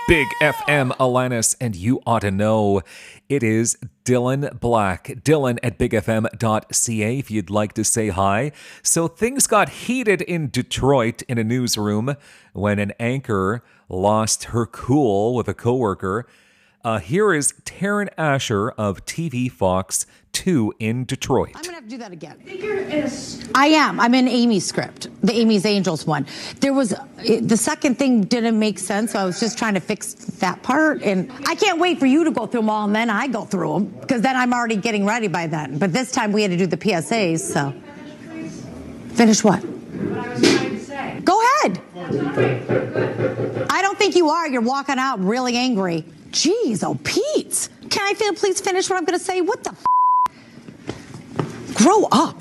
Big FM Alanis, and you ought to know it is Dylan Black. Dylan at bigfm.ca if you'd like to say hi. So things got heated in Detroit in a newsroom when an anchor lost her cool with a coworker. Here is Taryn Asher of TV Fox 2 in Detroit. I'm going to have to do that again. I am. I'm in Amy's script, the Amy's Angels one. The second thing didn't make sense, so I was just trying to fix that part. And I can't wait for you to go through them all, and then I go through them, because then I'm already getting ready by then. But this time we had to do the PSAs, so. Finish what? What I was trying to say. Go ahead. I don't think you are. You're walking out really angry. Jeez, oh, Pete. Can I please finish what I'm going to say? What the Grow up.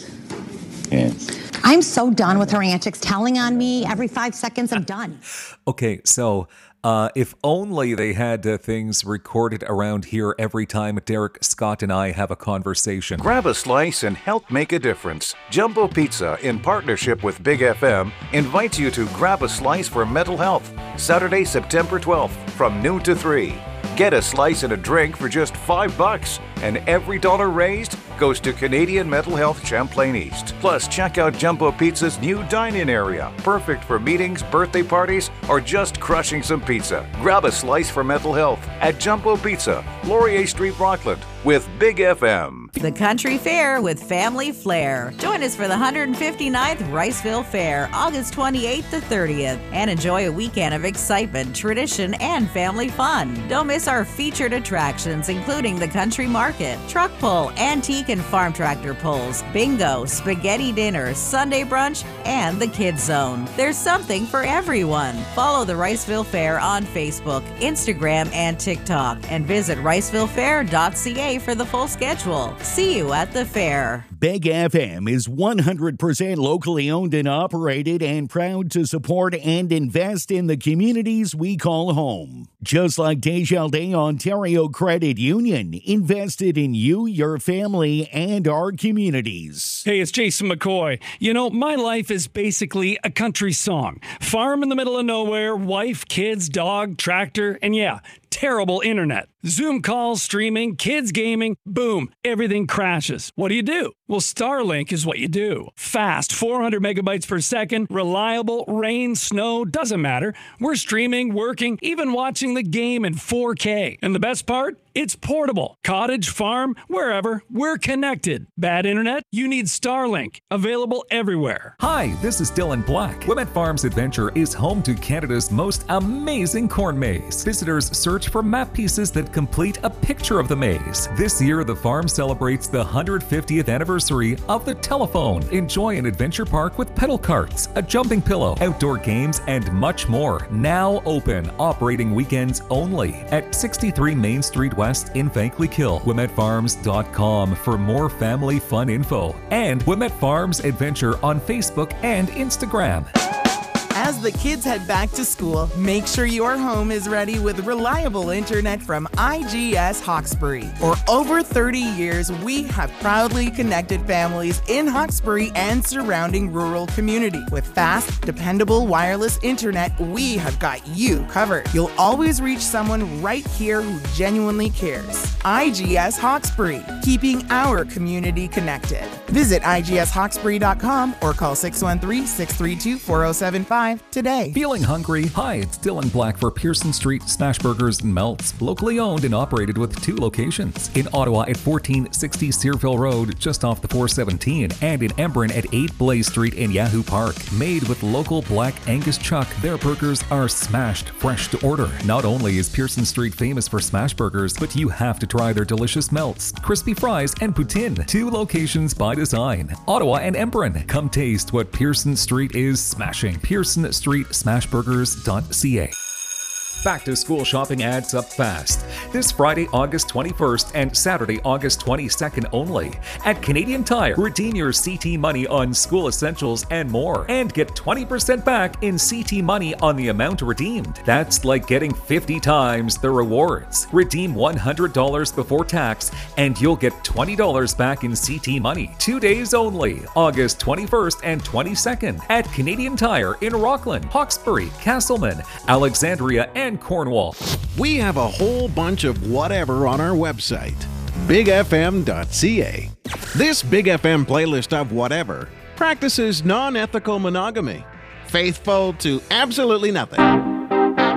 Yes. I'm so done with her antics, telling on me every 5 seconds. I'm done. Okay, so if only they had things recorded around here every time Derek, Scott, and I have a conversation. Grab a slice and help make a difference. Jumbo Pizza, in partnership with Big FM, invites you to grab a slice for mental health. Saturday, September 12th, from noon to 3. Get a slice and a drink for just $5, and every dollar raised goes to Canadian Mental Health Champlain East. Plus, check out Jumbo Pizza's new dine-in area, perfect for meetings, birthday parties, or just crushing some pizza. Grab a slice for mental health at Jumbo Pizza, Laurier Street, Rockland, with Big FM. The Country Fair with Family Flair. Join us for the 159th Riceville Fair, August 28th to 30th, and enjoy a weekend of excitement, tradition, and family fun. Don't miss our featured attractions, including the Country Market, Truck Pull, Antique and Farm Tractor Pulls, Bingo, Spaghetti Dinner, Sunday Brunch, and the Kids Zone. There's something for everyone. Follow the Riceville Fair on Facebook, Instagram, and TikTok, and visit ricevillefair.ca for the full schedule. See you at the fair. Big FM is 100% locally owned and operated and proud to support and invest in the communities we call home. Just like Desjardins Ontario Credit Union, invested in you, your family, and our communities. Hey, it's Jason McCoy. You know, my life is basically a country song. Farm in the middle of nowhere, wife, kids, dog, tractor, and yeah, terrible internet. Zoom calls, streaming, kids gaming, boom, everything crashes. What do? Well, Starlink is what you do. Fast, 400 megabytes per second, reliable, rain, snow, doesn't matter. We're streaming, working, even watching the game in 4K. And the best part? It's portable. Cottage, farm, wherever, we're connected. Bad internet? You need Starlink. Available everywhere. Hi, this is Dylan Black. Wilmette Farms Adventure is home to Canada's most amazing corn maze. Visitors search for map pieces that complete a picture of the maze. This year, the farm celebrates the 150th anniversary of the telephone. Enjoy an adventure park with pedal carts, a jumping pillow, outdoor games, and much more. Now open, operating weekends only at 63 Main Street West in Vankleek-Hill. WilmetteFarms.com for more family fun info. And Wilmette Farms Adventure on Facebook and Instagram. As the kids head back to school, make sure your home is ready with reliable internet from IGS Hawkesbury. For over 30 years, we have proudly connected families in Hawkesbury and surrounding rural community. With fast, dependable wireless internet, we have got you covered. You'll always reach someone right here who genuinely cares. IGS Hawkesbury, keeping our community connected. Visit IGSHawkesbury.com or call 613-632-4075 today. Feeling hungry? Hi, it's Dylan Black for Pearson Street Smash Burgers and Melts, locally owned and operated with 2 locations. In Ottawa at 1460 Searville Road, just off the 417, and in Embrun at 8 Blaze Street in Yahoo Park. Made with local Black Angus chuck, their burgers are smashed fresh to order. Not only is Pearson Street famous for smash burgers, but you have to try their delicious melts, crispy fries, and poutine. 2 locations by design. Ottawa and Embrun. Come taste what Pearson Street is smashing. Pearson Street Smashburgers.ca. Back to school shopping adds up fast. This Friday, August 21st and Saturday, August 22nd only. At Canadian Tire, redeem your CT money on school essentials and more. And get 20% back in CT money on the amount redeemed. That's like getting 50 times the rewards. Redeem $100 before tax and you'll get $20 back in CT money. 2 days only, August 21st and 22nd at Canadian Tire in Rockland, Hawkesbury, Castleman, Alexandria, and and Cornwall. We have a whole bunch of whatever on our website, bigfm.ca. This Big FM playlist of whatever practices non-ethical monogamy, faithful to absolutely nothing.